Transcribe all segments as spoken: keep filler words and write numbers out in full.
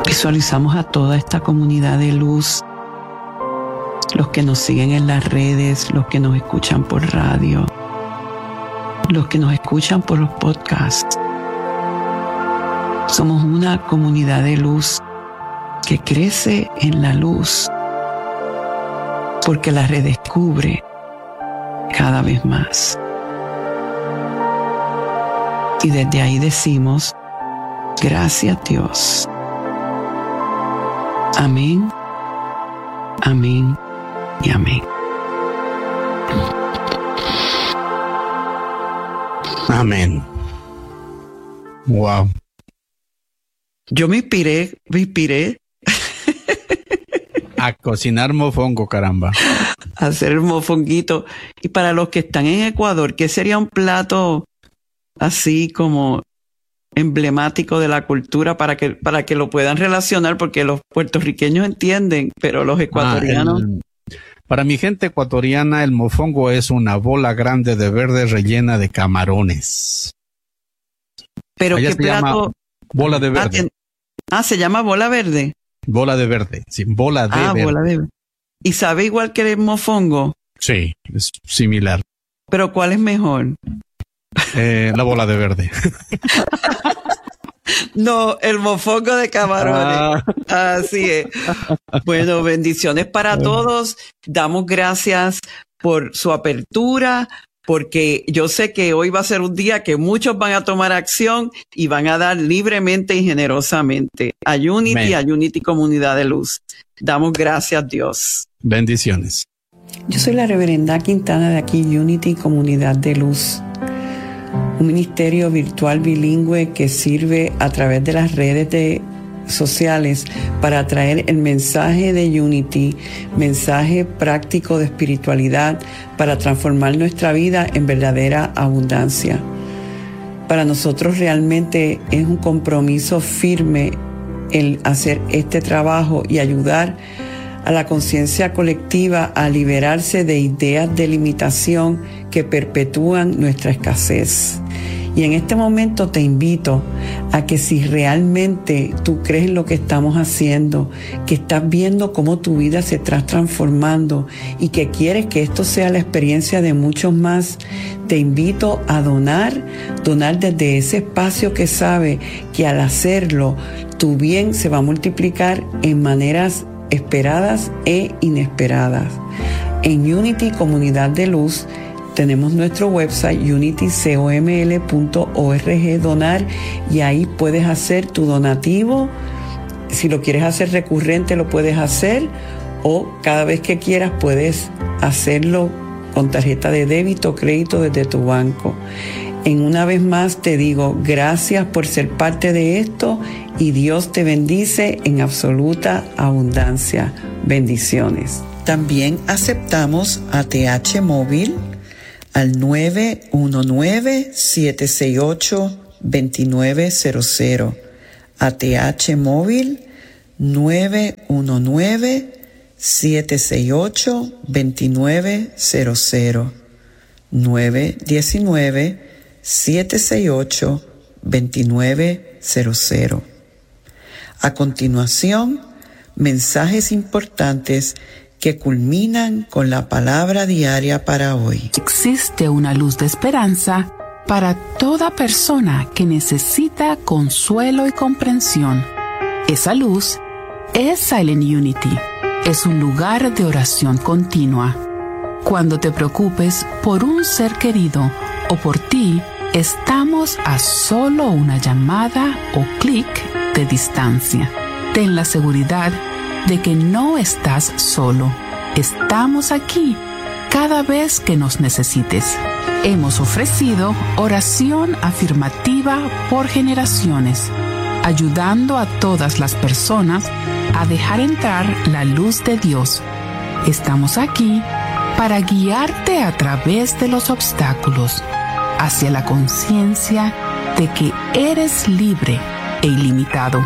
Visualizamos a toda esta comunidad de luz, los que nos siguen en las redes, los que nos escuchan por radio, los que nos escuchan por los podcasts. Somos una comunidad de luz que crece en la luz porque la redescubre cada vez más. Y desde ahí decimos, gracias Dios. Amén, amén y amén. Amén. Wow. Yo me inspiré, me inspiré. A cocinar mofongo, caramba. A hacer el mofonguito. Y para los que están en Ecuador, ¿qué sería un plato así como emblemático de la cultura para que, para que lo puedan relacionar? Porque los puertorriqueños entienden, pero los ecuatorianos... Ah, el, para mi gente ecuatoriana, el mofongo es una bola grande de verde rellena de camarones. ¿Pero Allá qué se plato? llama bola de verde. Ah, ah, ¿se llama bola verde? Bola de verde, sí, bola de ah, verde. Bola de verde. ¿Y sabe igual que el mofongo? Sí, es similar. ¿Pero cuál es mejor? Eh, la bola de verde. No, el mofongo de camarones. Ah. Así es. Bueno, bendiciones para todos. Damos gracias por su apertura, porque yo sé que hoy va a ser un día que muchos van a tomar acción y van a dar libremente y generosamente a Unity, a Unity Comunidad de Luz. Damos gracias, Dios. Bendiciones. Yo soy la reverenda Quintana de aquí, Unity Comunidad de Luz, un ministerio virtual bilingüe que sirve a través de las redes de sociales para traer el mensaje de Unity, mensaje práctico de espiritualidad para transformar nuestra vida en verdadera abundancia. Para nosotros realmente es un compromiso firme el hacer este trabajo y ayudar a la conciencia colectiva a liberarse de ideas de limitación que perpetúan nuestra escasez. Y en este momento te invito a que si realmente tú crees en lo que estamos haciendo, que estás viendo cómo tu vida se está transformando y que quieres que esto sea la experiencia de muchos más, te invito a donar, donar desde ese espacio que sabe que al hacerlo, tu bien se va a multiplicar en maneras esperadas e inesperadas. En Unity Comunidad de Luz tenemos nuestro website unity coml punto org donar y ahí puedes hacer tu donativo. Si lo quieres hacer recurrente lo puedes hacer o cada vez que quieras puedes hacerlo con tarjeta de débito o crédito desde tu banco. En una vez más te digo gracias por ser parte de esto y Dios te bendice en absoluta abundancia. Bendiciones. También aceptamos A T H móvil al nueve uno nueve, siete seis ocho, dos nueve cero cero. A T H móvil nueve uno nueve, siete seis ocho, dos nueve cero cero. nueve uno nueve, siete seis ocho, dos nueve cero cero. A continuación, mensajes importantes que culminan con la palabra diaria para hoy. Existe una luz de esperanza para toda persona que necesita consuelo y comprensión. Esa luz es Silent Unity. Es un lugar de oración continua. Cuando te preocupes por un ser querido o por ti, estamos a solo una llamada o clic de distancia. Ten la seguridad de que no estás solo. Estamos aquí cada vez que nos necesites. Hemos ofrecido oración afirmativa por generaciones, ayudando a todas las personas a dejar entrar la luz de Dios. Estamos aquí para guiarte a través de los obstáculos hacia la conciencia de que eres libre e ilimitado.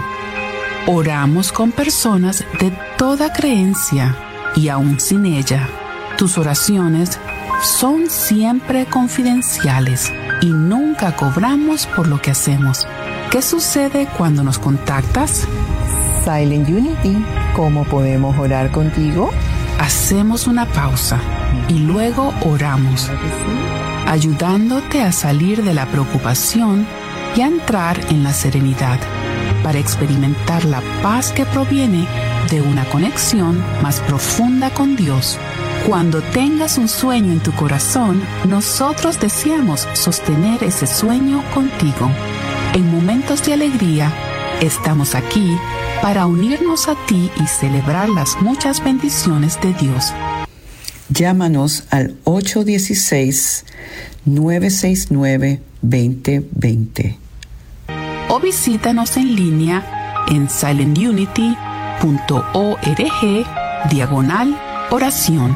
Oramos con personas de toda creencia y aún sin ella, tus oraciones son siempre confidenciales y nunca cobramos por lo que hacemos. ¿Qué sucede cuando nos contactas? Silent Unity, ¿cómo podemos orar contigo? Hacemos una pausa y luego oramos, ayudándote a salir de la preocupación y a entrar en la serenidad para experimentar la paz que proviene de una conexión más profunda con Dios. Cuando tengas un sueño en tu corazón, nosotros deseamos sostener ese sueño contigo. En momentos de alegría, estamos aquí para unirnos a ti y celebrar las muchas bendiciones de Dios. Llámanos al ocho uno seis, nueve seis nueve, dos cero dos cero. O visítanos en línea en silent unity punto org diagonal oración.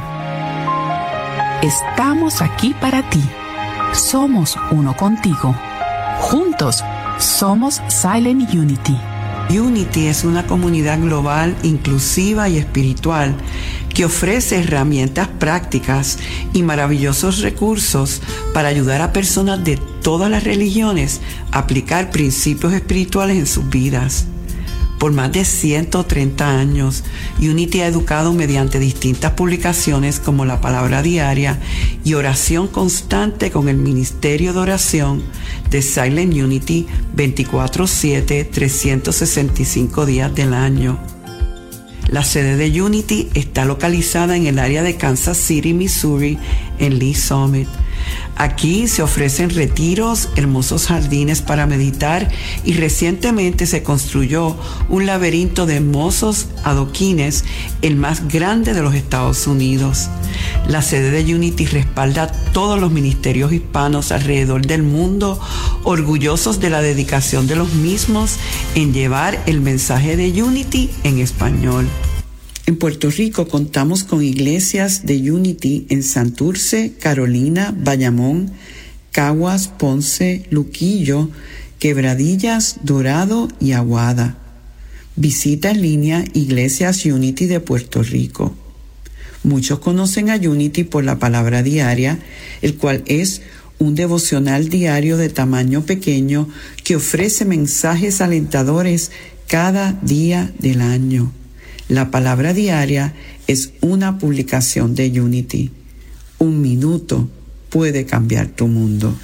Estamos aquí para ti. Somos uno contigo. Juntos somos Silent Unity. Unity es una comunidad global, inclusiva y espiritual que ofrece herramientas prácticas y maravillosos recursos para ayudar a personas de todas las religiones a aplicar principios espirituales en sus vidas. Por más de ciento treinta años, Unity ha educado mediante distintas publicaciones como la Palabra Diaria y oración constante con el Ministerio de Oración de Silent Unity veinticuatro siete, trescientos sesenta y cinco días del año. La sede de Unity está localizada en el área de Kansas City, Missouri, en Lee Summit. Aquí se ofrecen retiros, hermosos jardines para meditar y recientemente se construyó un laberinto de hermosos adoquines, el más grande de los Estados Unidos. La sede de Unity respalda a todos los ministerios hispanos alrededor del mundo, orgullosos de la dedicación de los mismos en llevar el mensaje de Unity en español. En Puerto Rico contamos con iglesias de Unity en Santurce, Carolina, Bayamón, Caguas, Ponce, Luquillo, Quebradillas, Dorado y Aguada. Visita en línea Iglesias Unity de Puerto Rico. Muchos conocen a Unity por la Palabra Diaria, el cual es un devocional diario de tamaño pequeño que ofrece mensajes alentadores cada día del año. La Palabra Diaria es una publicación de Unity. Un minuto puede cambiar tu mundo.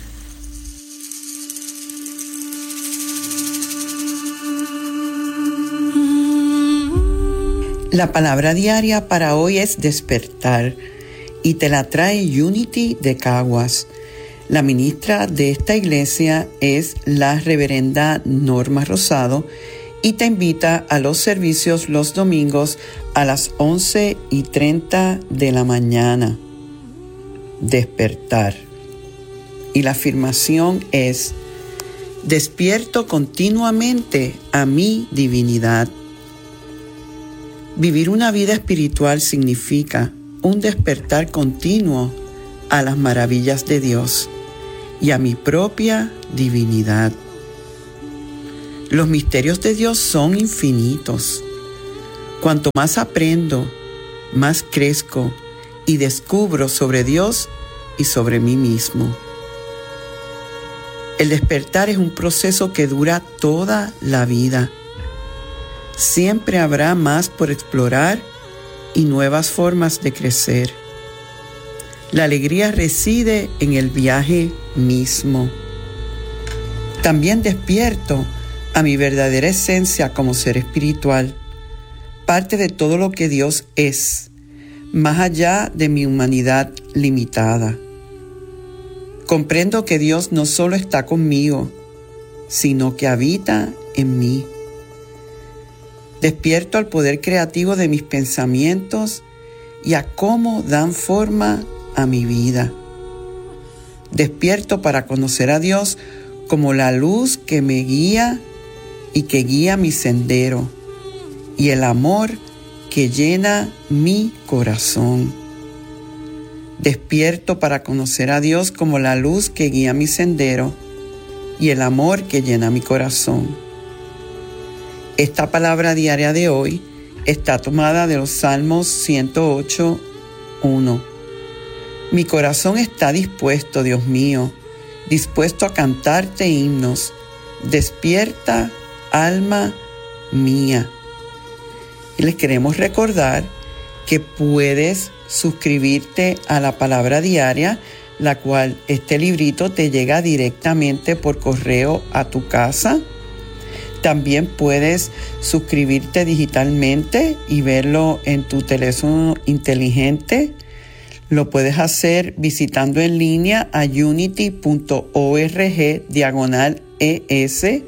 La palabra diaria para hoy es despertar y te la trae Unity de Caguas. La ministra de esta iglesia es la reverenda Norma Rosado y te invita a los servicios los domingos a las once y treinta de la mañana. Despertar. Y la afirmación es: despierto continuamente a mi divinidad. Vivir una vida espiritual significa un despertar continuo a las maravillas de Dios y a mi propia divinidad. Los misterios de Dios son infinitos. Cuanto más aprendo, más crezco y descubro sobre Dios y sobre mí mismo. El despertar es un proceso que dura toda la vida. Siempre habrá más por explorar y nuevas formas de crecer. La alegría reside en el viaje mismo. También despierto a mi verdadera esencia como ser espiritual, parte de todo lo que Dios es, más allá de mi humanidad limitada. Comprendo que Dios no solo está conmigo, sino que habita en mí. Despierto al poder creativo de mis pensamientos y a cómo dan forma a mi vida. Despierto para conocer a Dios como la luz que me guía y que guía mi sendero, y el amor que llena mi corazón. Despierto para conocer a Dios como la luz que guía mi sendero y el amor que llena mi corazón. Esta palabra diaria de hoy está tomada de los Salmos ciento ocho, uno. Mi corazón está dispuesto, Dios mío, dispuesto a cantarte himnos. Despierta, alma mía. Y les queremos recordar que puedes suscribirte a la Palabra Diaria, la cual este librito te llega directamente por correo a tu casa. También puedes suscribirte digitalmente y verlo en tu teléfono inteligente. Lo puedes hacer visitando en línea a unity.org diagonal ES,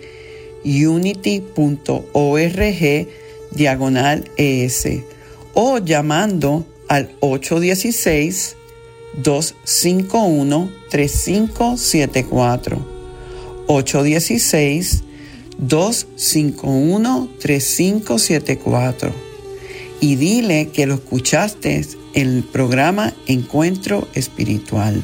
unity.org diagonal ES, o llamando al ocho uno seis, dos cinco uno, tres cinco siete cuatro. ocho uno seis, dos cinco uno, tres cinco siete cuatro. Y dile que lo escuchaste en el programa Encuentro Espiritual.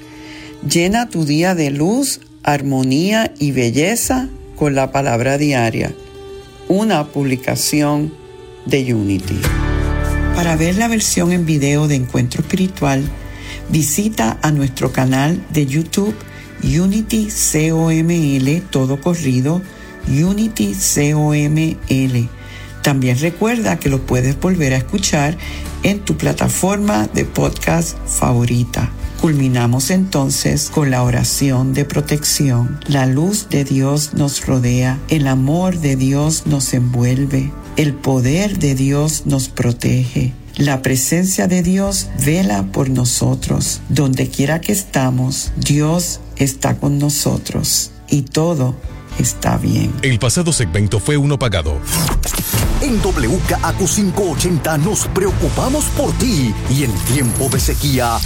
Llena tu día de luz, armonía y belleza con la Palabra Diaria, una publicación de Unity. Para ver la versión en video de Encuentro Espiritual, visita a nuestro canal de YouTube Unity C O M L, todo corrido, Unity C O M L. También recuerda que lo puedes volver a escuchar en tu plataforma de podcast favorita. Culminamos entonces con la oración de protección. La luz de Dios nos rodea, el amor de Dios nos envuelve, el poder de Dios nos protege. La presencia de Dios vela por nosotros. Donde quiera que estamos, Dios está con nosotros y todo está bien. El pasado segmento fue uno pagado. En W K A Q quinientos ochenta nos preocupamos por ti y en tiempo de sequía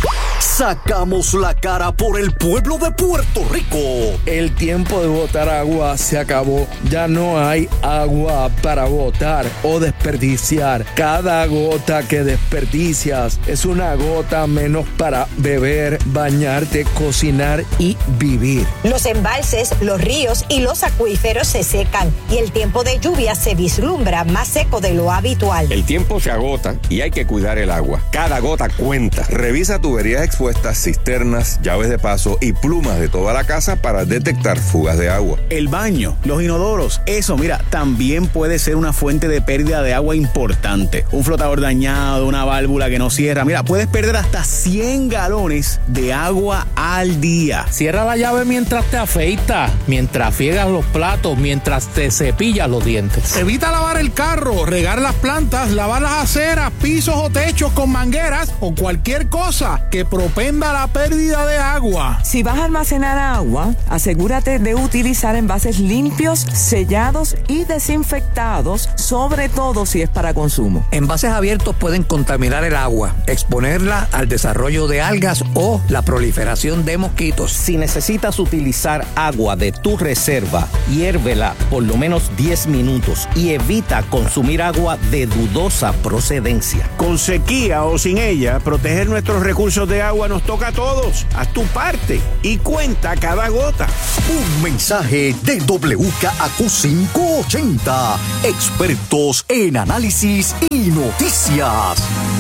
sacamos la cara por el pueblo de Puerto Rico. El tiempo de botar agua se acabó. Ya no hay agua para botar o desperdiciar. Cada gota que desperdicias es una gota menos para beber, bañarte, cocinar y vivir. Los embalses, los ríos y los acuíferos se secan y el tiempo de lluvia se vislumbra más seco de lo habitual. El tiempo se agota y hay que cuidar el agua. Cada gota cuenta. Revisa tuberías expuestas, cisternas, llaves de paso y plumas de toda la casa para detectar fugas de agua. El baño, los inodoros, eso, mira, también puede ser una fuente de pérdida de agua importante. Un flotador dañado, una válvula que no cierra, mira, puedes perder hasta cien galones de agua al día. Cierra la llave mientras te afeitas, mientras friegas los platos, mientras te cepillas los dientes. Evita lavar el carro, regar las plantas, lavar las aceras, pisos o techos con mangueras o cualquier cosa que propenda la pérdida de agua. Si vas a almacenar agua, asegúrate de utilizar envases limpios, sellados y desinfectados, sobre todo si es para consumo. Envases abiertos pueden contaminar el agua, exponerla al desarrollo de algas o la proliferación de mosquitos. Si necesitas utilizar agua de tu reserva, hiérvela por lo menos diez minutos y evita consumir agua de dudosa procedencia. Con sequía o sin ella, proteger nuestros recursos de agua nos toca a todos. Haz tu parte y cuenta cada gota. Un mensaje de W K A Q quinientos ochenta, expertos en análisis y noticias.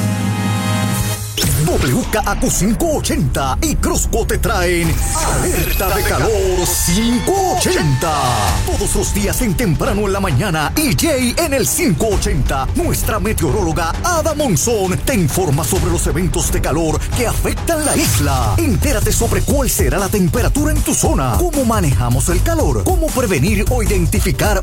W K A Q quinientos ochenta y Crosco te traen Alerta de Calor quinientos ochenta. Todos los días en temprano en la mañana, E J en el quinientos ochenta. Nuestra meteoróloga Ada Monzón te informa sobre los eventos de calor que afectan la isla. Entérate sobre cuál será la temperatura en tu zona, cómo manejamos el calor, cómo prevenir o identificar